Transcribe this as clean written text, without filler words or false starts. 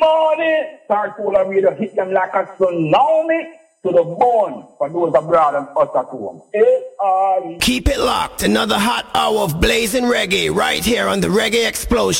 morning. Start Solar Radio hit them like a tsunami to the bone for those abroad and us at home. Keep it locked. Another hot hour of blazing reggae right here on the Reggae Explosion.